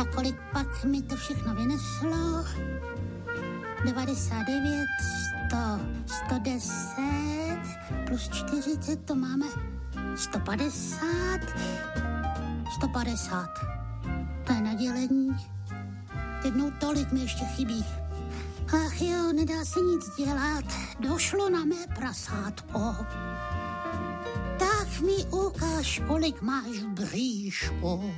kolik pak mi to všechno vyneslo? 99, 100, 110, plus 40, to máme 150, 150. To je na dělení. Jednou tolik mi ještě chybí. Ach jo, nedá se nic dělat. Došlo na mé prasátko. Tak mi ukáž, kolik máš v bříšku.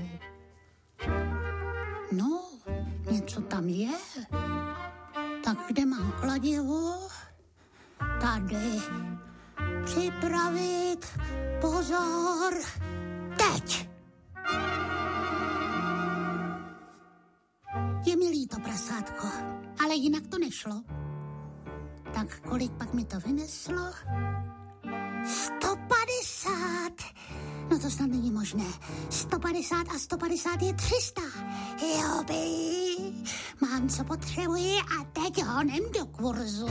No, něco tam je. Tak kde mám kladivo? Tady. Připravit. Pozor. Teď. Je mi líto, prasátko, ale jinak to nešlo. Tak kolik pak mi to vyneslo? 150. No to snad není možné. 150 a 150 je 300. Joby. Mám, co potřebuji a teď honem do kurzu.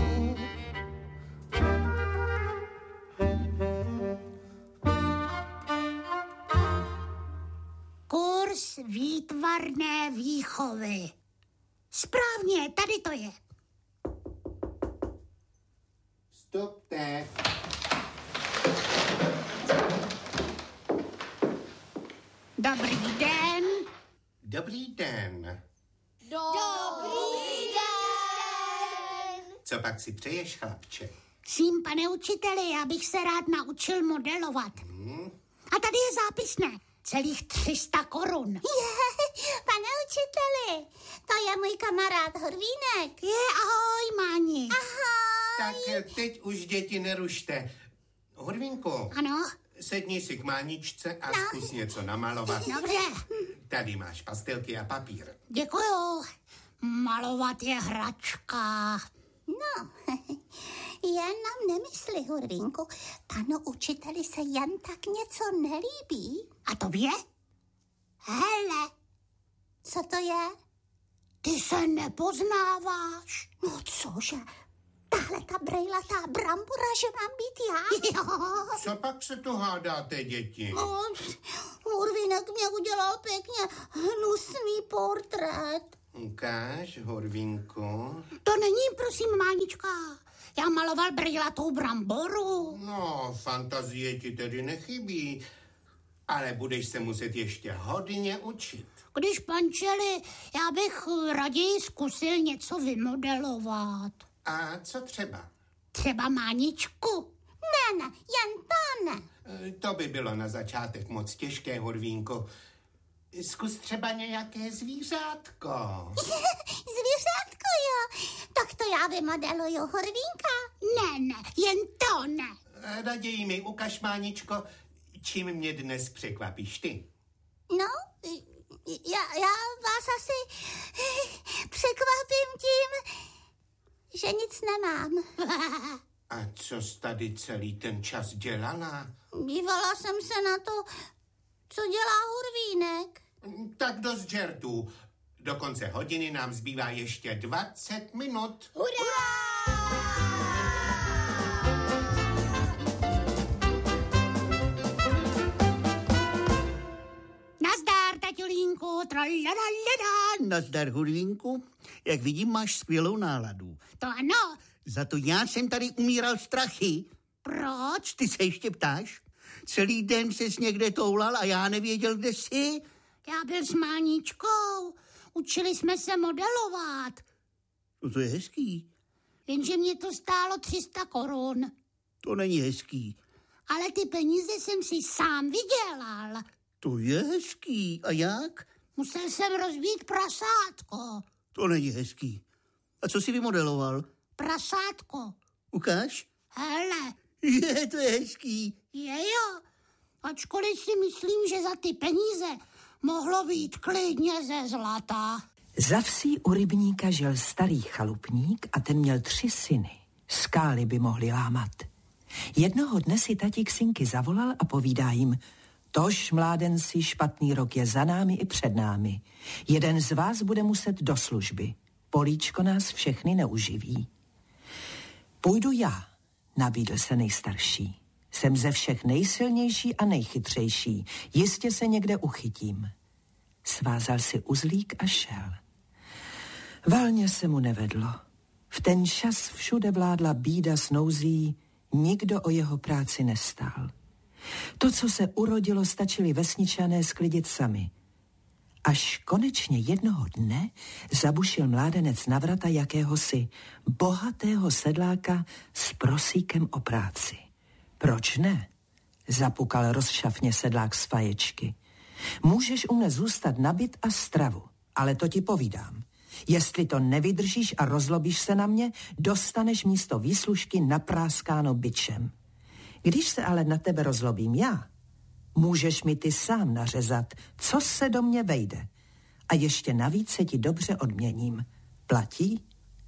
Kurs výtvarné výchovy. Správně, tady to je. Stopte. Dobrý den. Dobrý den. Dobrý den. Co pak si přeješ, chlapče? Sím, pane učiteli, já bych se rád naučil modelovat. A tady je zápisné. Celých 300 korun. Pane učiteli, to je můj kamarád Horvínek. Ahoj, Máni. Tak teď už děti nerušte. Horvínko. Ano? Sedni si k Máničce a zkus něco namalovat. Dobře. Tady máš pastelky a papír. Děkuju. Malovat je hračka. No, jenom nemysli, Horvínku. Panu učiteli se jen tak něco nelíbí. A tobě? Hele. Co to je? Ty se nepoznáváš. No cože? Tahle ta brejlatá brambora, že mám být já? Jo. Co pak se tu hádáte, děti? Horvínek mě udělal pěkně hnusný portrét. Ukáž, Horvínku. To není, prosím, Mánička. Já maloval brejlatou bramboru. No, fantazie ti tedy nechybí, ale budeš se muset ještě hodně učit. Když pančeli, já bych raději zkusil něco vymodelovat. A co třeba? Třeba Máničku. Ne, jen to ne. To by bylo na začátek moc těžké, Horvínko. Zkus třeba nějaké zvířátko. Zvířátko, jo. Tak to já vymodeluju, Horvínka. Ne, jen to ne. Raději mi ukaž, Máničko, čím mě dnes překvapíš ty. No, já vás asi překvapím tím, že nic nemám. A co jsi tady celý ten čas dělala? Dívala jsem se na to, co dělá Horvínek. Tak dost žertů. Do konce hodiny nám zbývá ještě 20 minut. Hurá! Nazdar, taťulínku, tralalalala. Nazdar, Horvínku. Jak vidím, máš skvělou náladu. To ano. Za to já jsem tady umíral strachy. Proč? Ty se ještě ptáš? Celý den ses někde toulal a já nevěděl, kde jsi. Já byl s Máničkou. Učili jsme se modelovat. No to je hezký. Jenže mě to stálo 300 korun. To není hezký. Ale ty peníze jsem si sám vydělal. To je hezký. A jak? Musel jsem rozbít prasátko. To není hezký. A co jsi vymodeloval? Prasátko. Ukáž? Hele. To je hezký. Jo. Ačkoliv si myslím, že za ty peníze mohlo být klidně ze zlata. Za vsí u rybníka žil starý chalupník a ten měl 3 syny. Skály by mohli lámat. Jednoho dne si tatík synky zavolal a povídá jim: tož, mládenci, špatný rok je za námi i před námi. Jeden z vás bude muset do služby. Políčko nás všechny neuživí. Půjdu já, nabídl se nejstarší. Jsem ze všech nejsilnější a nejchytřejší. Jistě se někde uchytím. svázal si uzlík a šel. Valně se mu nevedlo. V ten čas všude vládla bída s nouzí, nikdo o jeho práci nestál. To, co se urodilo, stačili vesničané sklidit sami. Až konečně jednoho dne zabušil mládenec na vrata jakéhosi bohatého sedláka s prosíkem o práci. Proč ne? Zapukal rozšafně sedlák z faječky. Můžeš u mne zůstat na byt a stravu, ale to ti povídám. Jestli to nevydržíš a rozlobíš se na mě, dostaneš místo výslužky napráskáno bičem. Když se ale na tebe rozlobím já, můžeš mi ty sám nařezat, co se do mě vejde. A ještě navíc se ti dobře odměním. Platí?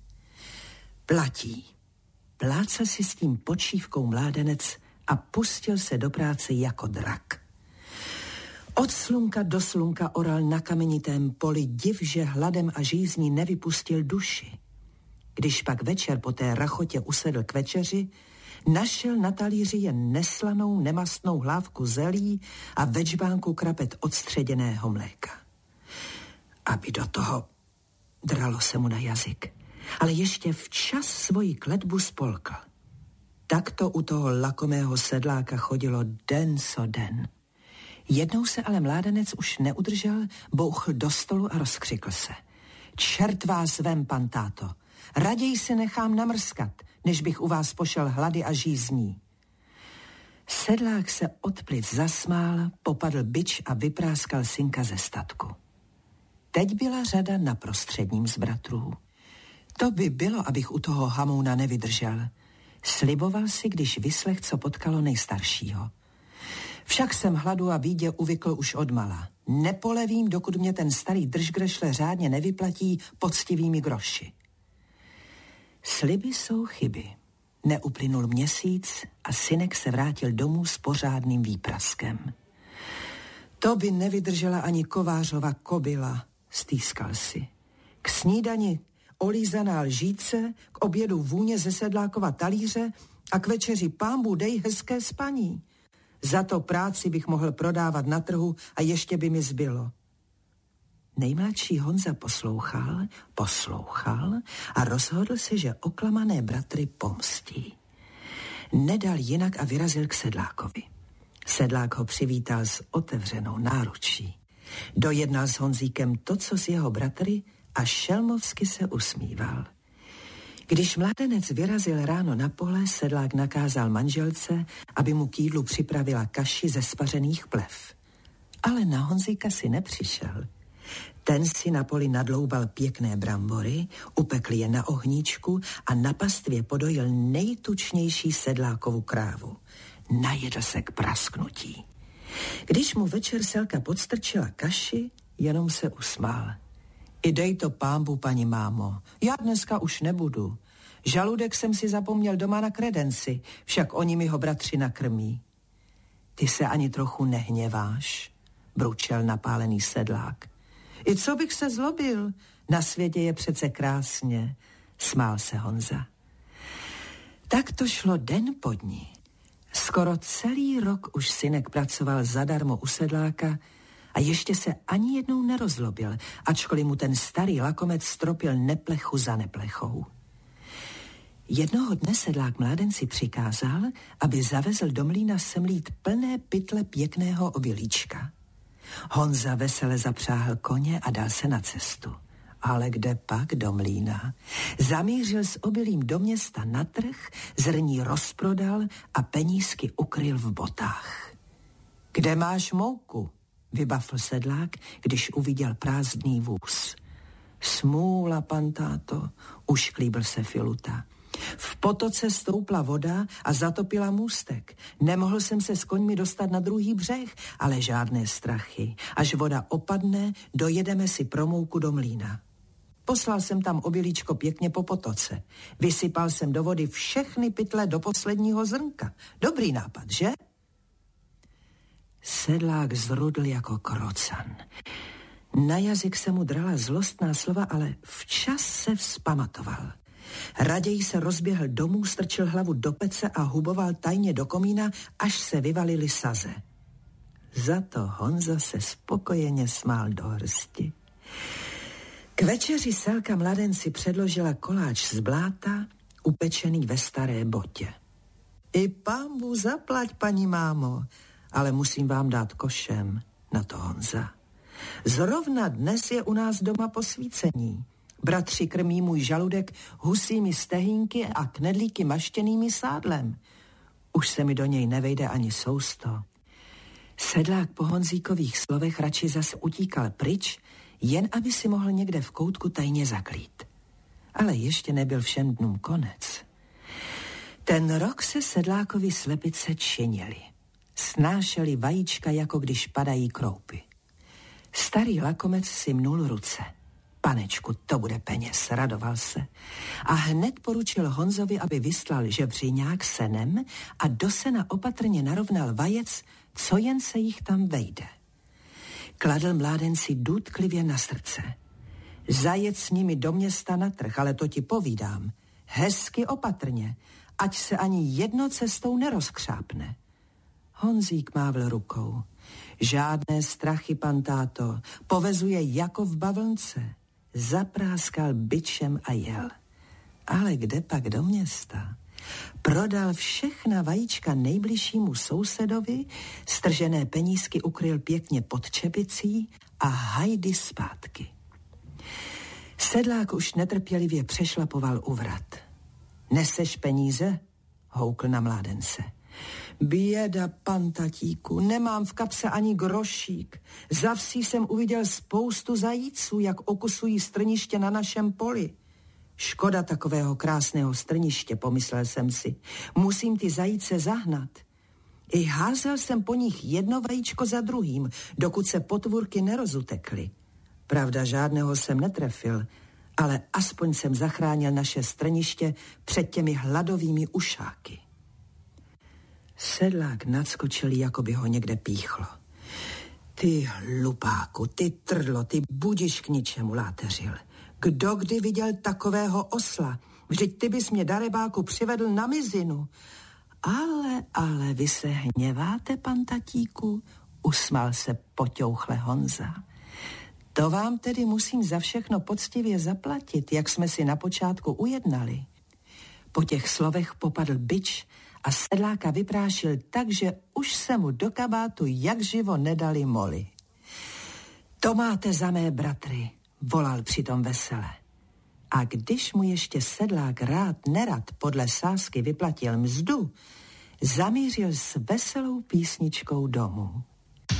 Platí. Plácal si s tím počívkou mládenec a pustil se do práce jako drak. Od slunka do slunka oral na kamenitém poli, div, že hladem a žízní nevypustil duši. Když pak večer po té rachotě usedl k večeři, našel na talíři jen neslanou, nemastnou hlávku zelí a ve džbánku krapet odstředěného mléka. Aby do toho dralo se mu na jazyk, ale ještě včas svoji kletbu spolkl. Takto u toho lakomého sedláka chodilo den co den. Jednou se ale mládenec už neudržel, bouchl do stolu a rozkřikl se. Čert vás vem, pan táto, raději si nechám namrskat, než bych u vás pošel hlady a žízní. Sedlák se od plic zasmál, popadl bič a vypráskal synka ze statku. Teď byla řada na prostředním z bratrů. To by bylo, abych u toho hamouna nevydržel. Sliboval si, když vyslech, co potkalo nejstaršího. Však jsem hladu a bídě uvykl už odmala. Nepolevím, dokud mě ten starý držgrešle řádně nevyplatí poctivými groši. Sliby jsou chyby. Neuplynul měsíc a synek se vrátil domů s pořádným výpraskem. To by nevydržela ani kovářova kobyla, stýskal si. K snídani olízaná lžíce, k obědu vůně ze sedlákova talíře a k večeři pánbůh dej hezké spaní. Za to práci bych mohl prodávat na trhu a ještě by mi zbylo. Nejmladší Honza poslouchal a rozhodl se, že oklamané bratry pomstí. Nedal jinak a vyrazil k sedlákovi. Sedlák ho přivítal s otevřenou náručí. Dojednal s Honzíkem to, co s jeho bratry, a šelmovsky se usmíval. Když mládenec vyrazil ráno na pole, sedlák nakázal manželce, aby mu k jídlu připravila kaši ze spařených plev. Ale na Honzíka si nepřišel. Ten si na poli nadloubal pěkné brambory, upekl je na ohníčku a na pastvě podojil nejtučnější sedlákovu krávu. Najedl se k prasknutí. Když mu večer Selka podstrčila kaši, jenom se usmál. I dej to pánbu, paní mámo, já dneska už nebudu. Žaludek jsem si zapomněl doma na kredenci, však oni mi ho bratři nakrmí. Ty se ani trochu nehněváš, bručel napálený sedlák. I co bych se zlobil, na světě je přece krásně, smál se Honza. Tak to šlo den po dni. Skoro celý rok už synek pracoval zadarmo u sedláka a ještě se ani jednou nerozlobil, ačkoliv mu ten starý lakomec stropil neplechu za neplechou. Jednoho dne sedlák mládenci přikázal, aby zavezl do mlýna semlít plné pytle pěkného obilíčka. Honza vesele zapřáhl koně a dal se na cestu. Ale kde pak do mlýna? Zamířil s obilím do města na trh, zrní rozprodal a penízky ukryl v botách. Kde máš mouku? Vybafl sedlák, když uviděl prázdný vůz. Smůla, pan táto, ušklíbil se Filuta. V potoce stoupla voda a zatopila můstek. Nemohl jsem se s koňmi dostat na druhý břeh, ale žádné strachy. Až voda opadne, dojedeme si pro mouku do mlýna. Poslal jsem tam obilíčko pěkně po potoce. Vysypal jsem do vody všechny pytle do posledního zrnka. Dobrý nápad, že? Sedlák zrudl jako krocan. Na jazyk se mu drala zlostná slova, ale včas se vzpamatoval. Raději se rozběhl domů, strčil hlavu do pece a huboval tajně do komína, až se vyvalily saze. Za to Honza se spokojeně smál do hrsti. K večeři Selka mladenci předložila koláč z bláta, upečený ve staré botě. I pánbu zaplať, paní mámo, ale musím vám dát košem, na to Honza. Zrovna dnes je u nás doma posvícení. Bratři krmí můj žaludek husími stehínky a knedlíky maštěnými sádlem. Už se mi do něj nevejde ani sousto. Sedlák po Honzíkových slovech radši zase utíkal pryč, jen aby si mohl někde v koutku tajně zaklít. Ale ještě nebyl všem dnům konec. Ten rok se sedlákovi slepice činili. Snášeli vajíčka, jako když padají kroupy. Starý lakomec si mnul ruce. Panečku, to bude peněz, radoval se. A hned poručil Honzovi, aby vyslal žebříňák senem a do sena opatrně narovnal vajec, co jen se jich tam vejde. Kladl mládenci důtklivě na srdce. Zajet s nimi do města na trh, ale to ti povídám. Hezky opatrně, ať se ani jedno cestou nerozkřápne. Honzík mávl rukou. Žádné strachy, pan táto, povezuje jako v bavlnce. Zapráskal bičem a jel. Ale kde pak do města? Prodal všechna vajíčka nejbližšímu sousedovi, stržené penízky ukryl pěkně pod čepicí a hajdy zpátky. Sedlák už netrpělivě přešlapoval u vrat. Neseš peníze? Houkl na mládence. Běda, pan tatíku, nemám v kapse ani grošík. Za vsí jsem uviděl spoustu zajíců, jak okusují strniště na našem poli. Škoda takového krásného strniště, pomyslel jsem si. Musím ty zajíce zahnat. I házel jsem po nich jedno vajíčko za druhým, dokud se potvůrky nerozutekly. Pravda, žádného jsem netrefil, ale aspoň jsem zachránil naše strniště před těmi hladovými ušáky. Sedlák nadskočil, jako by ho někde píchlo. Ty hlupáku, ty trdlo, ty budiš k ničemu, láteřil. Kdo kdy viděl takového osla? Vždyť ty bys mě, darebáku, přivedl na mizinu. Ale vy se hněváte, pan tatíku? Usmál se poťouchle Honza. To vám tedy musím za všechno poctivě zaplatit, jak jsme si na počátku ujednali. Po těch slovech popadl bič a sedláka vyprášil tak, že už se mu do kabátu jak živo nedali moly. To máte za mé bratry, volal přitom vesele. A když mu ještě sedlák rád nerad podle sázky vyplatil mzdu, zamířil s veselou písničkou domů.